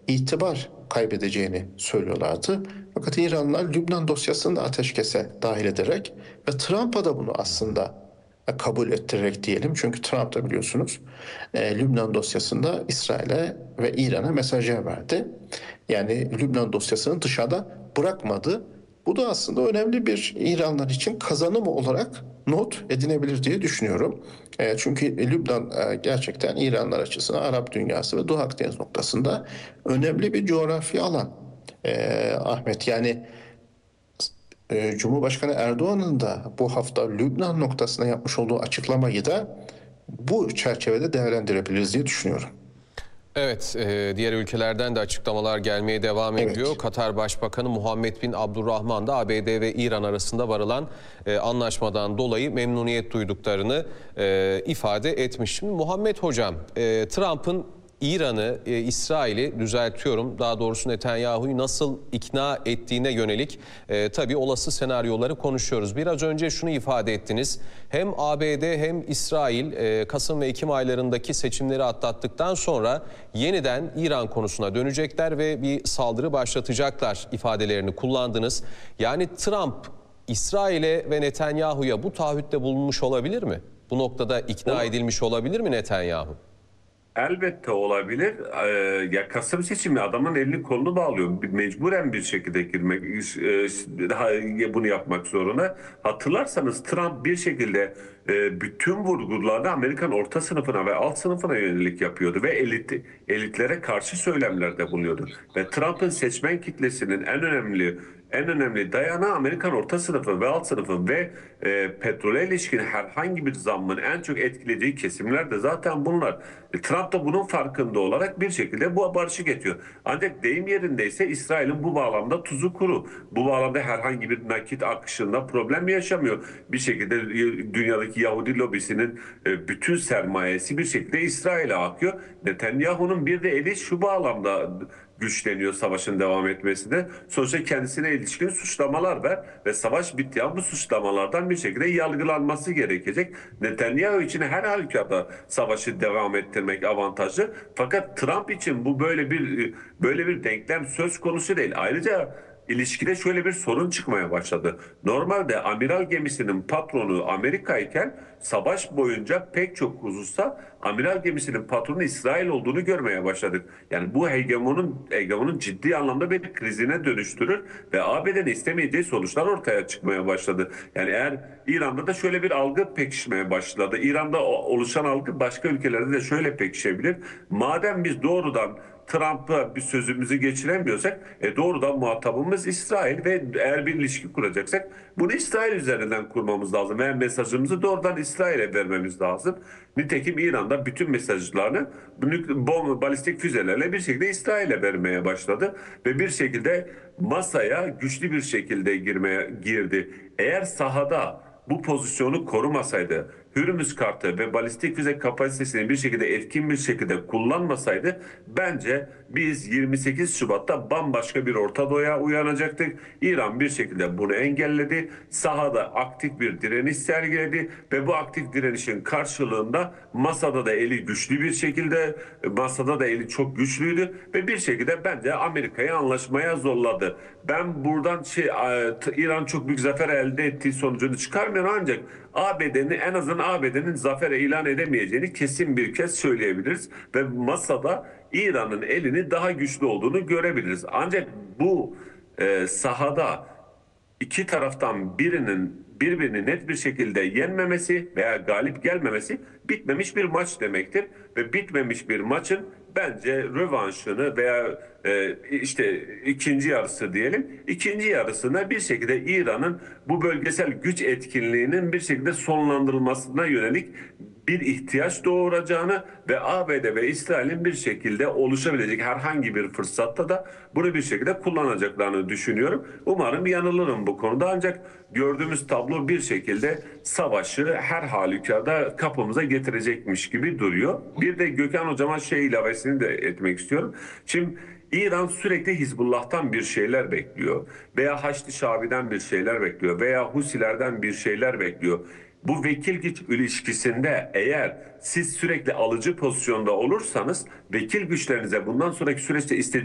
itibar kaybedeceğini söylüyorlardı. Fakat İranlılar Lübnan dosyasını da ateşkese dahil ederek ve Trump'a da bunu aslında kabul ettirerek diyelim. Çünkü Trump da biliyorsunuz Lübnan dosyasında İsrail'e ve İran'a mesajlar verdi. Yani Lübnan dosyasını dışarıda bırakmadı. Bu da aslında önemli bir İranlar için kazanım olarak not edinebilir diye düşünüyorum. Çünkü Lübnan gerçekten İranlar açısından Arap dünyası ve Doğu Akdeniz noktasında önemli bir coğrafi alan. Ahmet, yani Cumhurbaşkanı Erdoğan'ın da bu hafta Lübnan noktasına yapmış olduğu açıklamayı da bu çerçevede değerlendirebiliriz diye düşünüyorum. Evet, diğer ülkelerden de açıklamalar gelmeye devam ediyor. Evet. Katar Başbakanı Muhammed bin Abdurrahman da ABD ve İran arasında varılan anlaşmadan dolayı memnuniyet duyduklarını ifade etmiş. Şimdi Muhammed Hocam, Trump'ın İran'ı, İsrail'i düzeltiyorum, daha doğrusu Netanyahu'yu nasıl ikna ettiğine yönelik tabii olası senaryoları konuşuyoruz. Biraz önce şunu ifade ettiniz. Hem ABD hem İsrail Kasım ve Ekim aylarındaki seçimleri atlattıktan sonra yeniden İran konusuna dönecekler ve bir saldırı başlatacaklar ifadelerini kullandınız. Yani Trump İsrail'e ve Netanyahu'ya bu taahhütte bulunmuş olabilir mi? Bu noktada ikna edilmiş olabilir mi Netanyahu? Elbette olabilir. Ya Kasım seçimi adamın elini kolunu bağlıyor. Mecburen bir şekilde girmek, bunu yapmak zorunda. Hatırlarsanız Trump bir şekilde bütün vurgularını Amerikan orta sınıfına ve alt sınıfına yönelik yapıyordu ve elitlere karşı söylemlerde bulunuyordu. Ve Trump'ın seçmen kitlesinin en önemli dayanağı Amerikan orta sınıfı ve alt sınıfı ve petrole ilişkin herhangi bir zammın en çok etkileyeceği kesimler de zaten bunlar. Trump da bunun farkında olarak bir şekilde bu barışı getiriyor. Ancak deyim yerindeyse İsrail'in bu bağlamda tuzu kuru. Bu bağlamda herhangi bir nakit akışında problem yaşamıyor. Bir şekilde dünyadaki Yahudi lobisinin bütün sermayesi bir şekilde İsrail'e akıyor. Netanyahu'nun bir de eli şu bağlamda güçleniyor savaşın devam etmesinde. Sonuçta kendisine ilişkin suçlamalar var ve savaş bitti ama bu suçlamalardan bir şekilde yargılanması gerekecek. Netanyahu için her halükarda savaşı devam ettirmek avantajlı. Fakat Trump için bu böyle bir denklem söz konusu değil. Ayrıca ilişkide şöyle bir sorun çıkmaya başladı. Normalde amiral gemisinin patronu Amerika iken savaş boyunca pek çok hususta amiral gemisinin patronu İsrail olduğunu görmeye başladık. Yani bu hegemonun ciddi anlamda bir krizine dönüştürür ve ABD'nin istemeyeceği sonuçlar ortaya çıkmaya başladı. Yani eğer İran'da da şöyle bir algı pekişmeye başladı. İran'da oluşan algı başka ülkelerde de şöyle pekişebilir. Madem biz doğrudan Trump'a bir sözümüzü geçiremiyorsak doğrudan muhatabımız İsrail ve eğer bir ilişki kuracaksak bunu İsrail üzerinden kurmamız lazım. Ve mesajımızı doğrudan İsrail'e vermemiz lazım. Nitekim İran'da bütün mesajlarını balistik füzelerle bir şekilde İsrail'e vermeye başladı. Ve bir şekilde masaya güçlü bir şekilde girdi. Eğer sahada bu pozisyonu korumasaydı, Hürmüz kartı ve balistik füze kapasitesini bir şekilde etkin bir şekilde kullanmasaydı bence biz 28 Şubat'ta bambaşka bir Orta Doğu'ya uyanacaktık. İran bir şekilde bunu engelledi. Sahada aktif bir direniş sergiledi ve bu aktif direnişin karşılığında masada da eli güçlü bir şekilde, masada da eli çok güçlüydü ve bir şekilde bence Amerika'yı anlaşmaya zorladı. Ben buradan İran çok büyük zafer elde ettiği sonucunu çıkarmıyorum ancak en azından ABD'nin zafer ilan edemeyeceğini kesin bir kez söyleyebiliriz ve masada İran'ın elini daha güçlü olduğunu görebiliriz. Ancak bu sahada iki taraftan birbirini net bir şekilde yenmemesi veya galip gelmemesi bitmemiş bir maç demektir ve bitmemiş bir maçın bence rövanşını veya işte ikinci yarısı diyelim. İkinci yarısına bir şekilde İran'ın bu bölgesel güç etkinliğinin bir şekilde sonlandırılmasına yönelik bir ihtiyaç doğuracağını ve ABD ve İsrail'in bir şekilde oluşabilecek herhangi bir fırsatta da bunu bir şekilde kullanacaklarını düşünüyorum. Umarım yanılırım bu konuda ancak gördüğümüz tablo bir şekilde savaşı her halükarda kapımıza getirecekmiş gibi duruyor. Bir de Gökhan Hocama ilavesini de etmek istiyorum. Şimdi İran sürekli Hizbullah'tan bir şeyler bekliyor veya Haçlı Şabi'den bir şeyler bekliyor veya Husilerden bir şeyler bekliyor. Bu vekil güç ilişkisinde eğer siz sürekli alıcı pozisyonda olursanız vekil güçlerinize bundan sonraki süreçte istediğiniz